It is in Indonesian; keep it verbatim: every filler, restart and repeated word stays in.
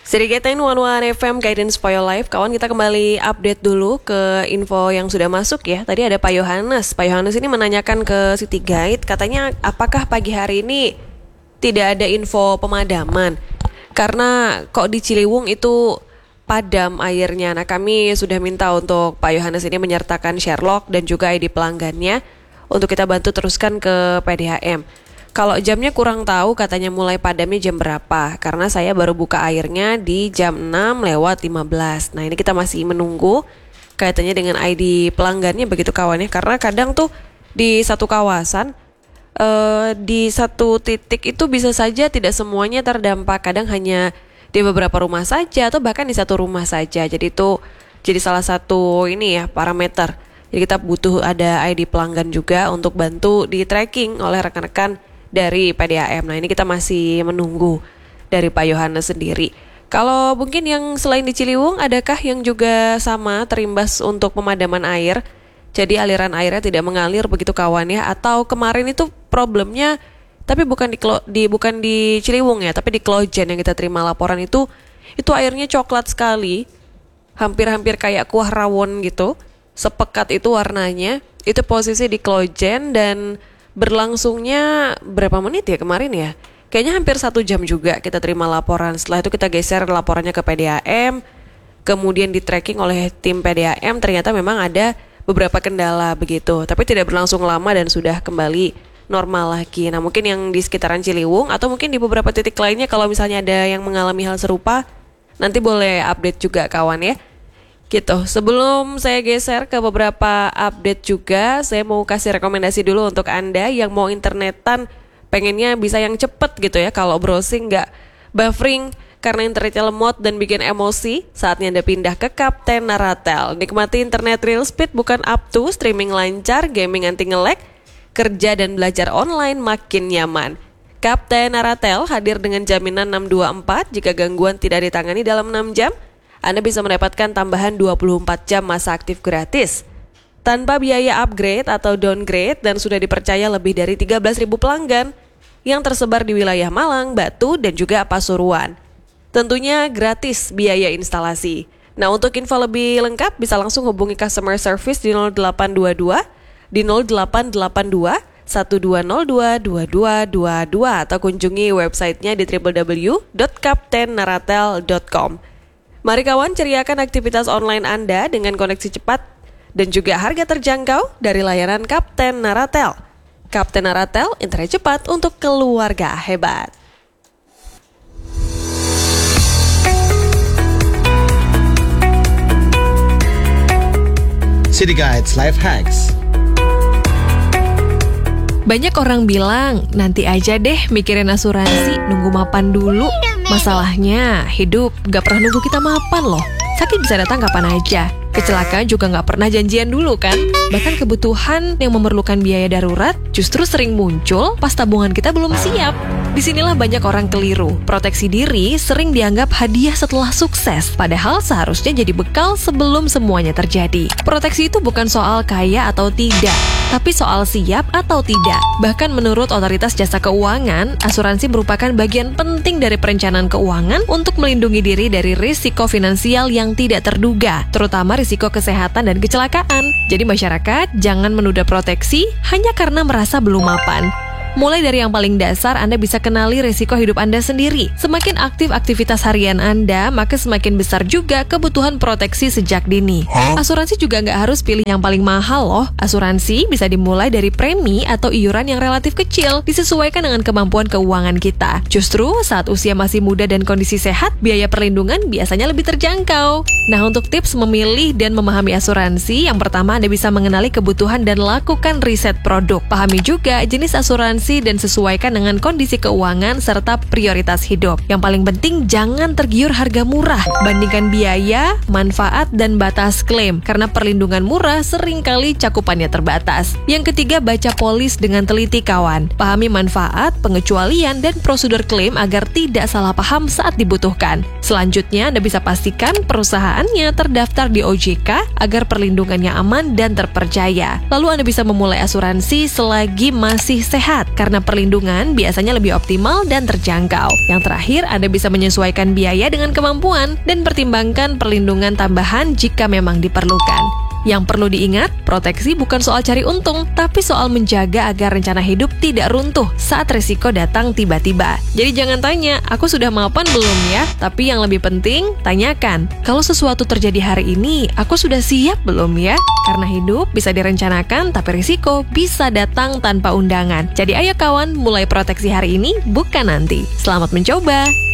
Sedikit seratus satu F M Guidance for Your Life. Kawan, kita kembali update dulu ke info yang sudah masuk ya. Tadi ada Pak Yohanes. Pak Yohanes ini menanyakan ke City Guide, katanya apakah pagi hari ini tidak ada info pemadaman? Karena kok di Ciliwung itu padam airnya. Nah, kami sudah minta untuk Pak Yohanes ini menyertakan Sherlock dan juga I D pelanggannya untuk kita bantu teruskan ke P D H M. Kalau jamnya kurang tahu, katanya mulai padamnya jam berapa, karena saya baru buka airnya di jam enam lewat lima belas. Nah, ini kita masih menunggu kaitannya dengan I D pelanggannya begitu kawannya, karena kadang tuh di satu kawasan uh, di satu titik itu bisa saja tidak semuanya terdampak, kadang hanya di beberapa rumah saja atau bahkan di satu rumah saja. Jadi itu jadi salah satu ini ya parameter. Jadi kita butuh ada I D pelanggan juga untuk bantu di tracking oleh rekan-rekan dari P D H M. Nah, ini kita masih menunggu dari Pak Yohanes sendiri. Kalau mungkin yang selain di Ciliwung, adakah yang juga sama terimbas untuk pemadaman air? Jadi aliran airnya tidak mengalir begitu kawan ya? Atau kemarin itu problemnya, tapi bukan di, di bukan di Ciliwung ya, tapi di Klojen yang kita terima laporan itu, itu airnya coklat sekali, hampir-hampir kayak kuah rawon gitu, sepekat itu warnanya. Itu posisi di Klojen dan berlangsungnya berapa menit ya kemarin ya? Kayaknya hampir satu jam juga kita terima laporan. Setelah itu kita geser laporannya ke P D H M, kemudian di tracking oleh tim P D H M. Ternyata memang ada beberapa kendala begitu, tapi tidak berlangsung lama dan sudah kembali normal lagi. Nah, mungkin yang di sekitaran Ciliwung atau mungkin di beberapa titik lainnya, kalau misalnya ada yang mengalami hal serupa, nanti boleh update juga kawan ya. Gitu. Sebelum saya geser ke beberapa update juga, saya mau kasih rekomendasi dulu untuk Anda yang mau internetan, pengennya bisa yang cepet gitu ya. Kalau browsing nggak buffering karena internetnya lemot dan bikin emosi, saatnya Anda pindah ke Kapten Naratel. Nikmati internet real speed bukan up to, streaming lancar, gaming anti nge-lag, kerja dan belajar online makin nyaman. Kapten Naratel hadir dengan jaminan enam dua empat, jika gangguan tidak ditangani dalam enam jam, Anda bisa mendapatkan tambahan dua puluh empat jam masa aktif gratis tanpa biaya upgrade atau downgrade, dan sudah dipercaya lebih dari tiga belas ribu pelanggan yang tersebar di wilayah Malang, Batu, dan juga Pasuruan. Tentunya gratis biaya instalasi. Nah, untuk info lebih lengkap bisa langsung hubungi customer service di nol delapan dua dua, di nol delapan delapan dua, satu dua nol dua, dua dua dua dua, atau kunjungi websitenya di w w w dot kapten naratel dot com. Mari kawan, ceriakan aktivitas online Anda dengan koneksi cepat dan juga harga terjangkau dari layanan Kapten Naratel. Kapten Naratel, internet cepat untuk keluarga hebat. City Guides Life Hacks. Banyak orang bilang, nanti aja deh mikirin asuransi, nunggu mapan dulu. Masalahnya, hidup gak pernah nunggu kita mapan loh. Sakit bisa datang kapan aja. Kecelakaan juga gak pernah janjian dulu kan. Bahkan kebutuhan yang memerlukan biaya darurat justru sering muncul pas tabungan kita belum siap. Disinilah banyak orang keliru. Proteksi diri sering dianggap hadiah setelah sukses, padahal seharusnya jadi bekal sebelum semuanya terjadi. Proteksi itu bukan soal kaya atau tidak, tapi soal siap atau tidak. Bahkan menurut Otoritas Jasa Keuangan, asuransi merupakan bagian penting dari perencanaan keuangan untuk melindungi diri dari risiko finansial yang tidak terduga, terutama risiko kesehatan dan kecelakaan. Jadi masyarakat jangan menunda proteksi hanya karena merasa belum mapan. Mulai dari yang paling dasar, Anda bisa kenali risiko hidup Anda sendiri. Semakin aktif aktivitas harian Anda, maka semakin besar juga kebutuhan proteksi sejak dini. Huh? Asuransi juga nggak harus pilih yang paling mahal loh. Asuransi bisa dimulai dari premi atau iuran yang relatif kecil, disesuaikan dengan kemampuan keuangan kita. Justru saat usia masih muda dan kondisi sehat, biaya perlindungan biasanya lebih terjangkau. Nah, untuk tips memilih dan memahami asuransi, yang pertama Anda bisa mengenali kebutuhan dan lakukan riset produk. Pahami juga jenis asuransi dan sesuaikan dengan kondisi keuangan serta prioritas hidup. Yang paling penting, jangan tergiur harga murah. Bandingkan biaya, manfaat, dan batas klaim, karena perlindungan murah seringkali cakupannya terbatas. Yang ketiga, baca polis dengan teliti kawan. Pahami manfaat, pengecualian, dan prosedur klaim agar tidak salah paham saat dibutuhkan. Selanjutnya, Anda bisa pastikan perusahaannya terdaftar di O J K agar perlindungannya aman dan terpercaya. Lalu Anda bisa memulai asuransi selagi masih sehat. karena perlindungan biasanya lebih optimal dan terjangkau. Yang terakhir, Anda bisa menyesuaikan biaya dengan kemampuan dan pertimbangkan perlindungan tambahan jika memang diperlukan. Yang perlu diingat, proteksi bukan soal cari untung, tapi soal menjaga agar rencana hidup tidak runtuh saat resiko datang tiba-tiba. Jadi jangan tanya, aku sudah mapan belum ya? Tapi yang lebih penting, tanyakan, kalau sesuatu terjadi hari ini, aku sudah siap belum ya? Karena hidup bisa direncanakan, tapi risiko bisa datang tanpa undangan. Jadi ayo kawan, mulai proteksi hari ini, bukan nanti. Selamat mencoba!